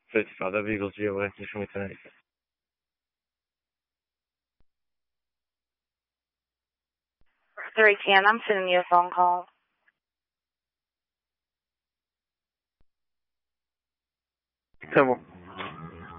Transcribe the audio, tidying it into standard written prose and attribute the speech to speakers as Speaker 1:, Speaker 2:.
Speaker 1: Certificado da Biologia, deixa-me entrar aqui.
Speaker 2: Three ten. I'm sending you a phone call.
Speaker 1: Tá bom.